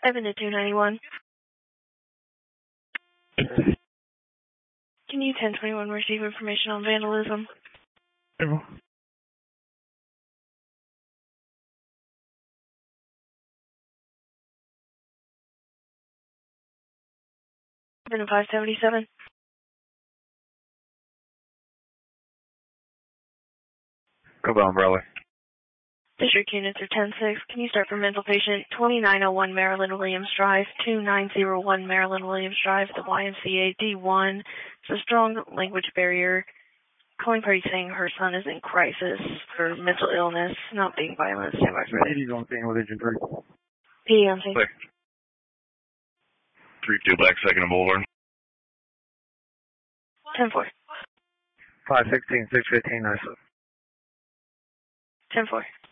I've been to 291. Can you 1021 receive information on vandalism? April. I've been to 577. Go by umbrella. District units are 10-6. Can you start for mental patient 2901 Marilyn Williams Drive, 2901 Marilyn Williams Drive, the YMCA D1. It's a strong language barrier. Calling party saying her son is in crisis for mental illness, not being violent. Stand by for it. PD's on scene with Agent 3. PD on scene. 3-2 Black, 2nd and Boulevard. 10-4. 516, 615, nice. 10-4.